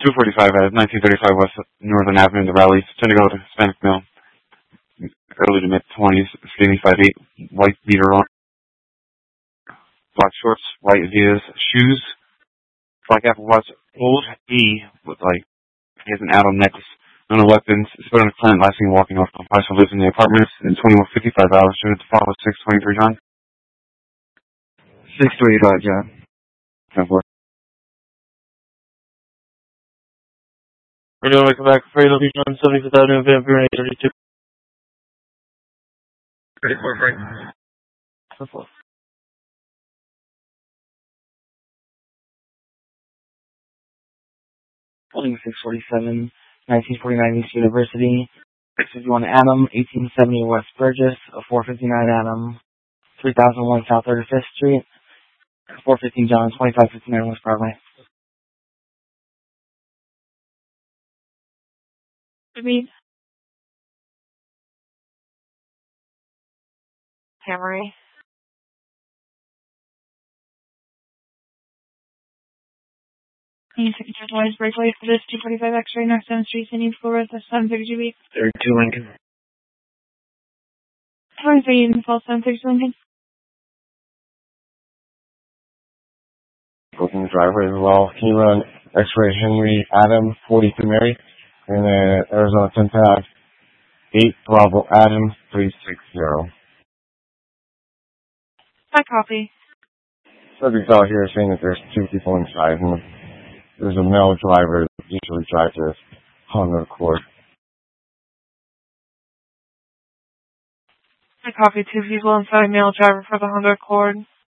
245 at 1935 West Northern Avenue in the Valley. Trying to go to Hispanic male, early to mid-20s, skinny 5'8", white beater on, black shorts, white Adidas shoes, black Apple Watch, old E with he has an Adam necklace, no weapons. It's been on a client last seen walking off the Paso lives in the apartments in 2155 Dallas Street to follow 623 John. 625 John. We're going to come back for Fredo Beach on 75th Avenue, Vancouver, 832. Ready for Frank? 647, 1949 East University. 651 Adam, 1870 West Burgess, 459 Adam, 3001 South 35th Street, 415 John, 2559 West Broadway. Camry. Signature Noise Breakaway for this 245 X-ray North 7th Street, Sydney, Florida, 760GB. 32 Lincoln. 23 in Falls, 760 Lincoln. Go from the driveway as well. Can you run X-ray Henry Adam, 42 Mary, and then Arizona 10 Tab, 8 Bravo Adam, 360. My copy. Subject's out here saying that there's 2 people inside, and there's a male driver that usually drives a Honda Accord. I copy 2 people inside, male driver for the Honda Accord.